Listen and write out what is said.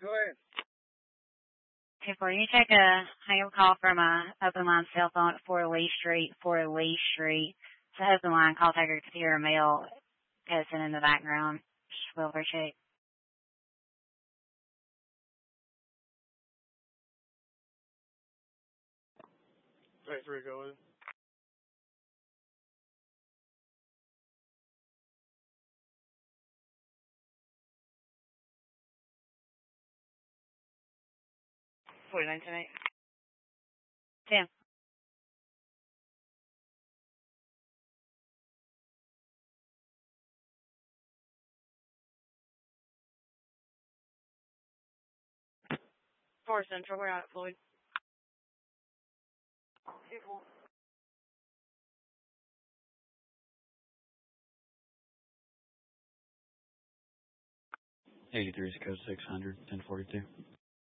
Go ahead. Okay, for you take a hang-up call from a open line cell phone at 4 Lee Street. It's an open line. Call taker to hear a male cousin in the background. We'll appreciate. Right, three, go ahead. Tonight. Tim. Four Central, we're out at Floyd. People. 83 is code 600, 1042.